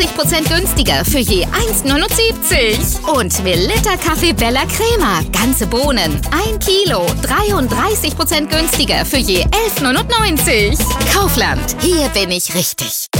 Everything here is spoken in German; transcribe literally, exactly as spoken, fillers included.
dreißig Prozent günstiger für je eins Komma neunundsiebzig. Und Melitta Kaffee Bella Crema, ganze Bohnen, ein Kilo, dreiunddreißig Prozent günstiger für je elf Komma neunundneunzig. Kaufland, hier bin ich richtig.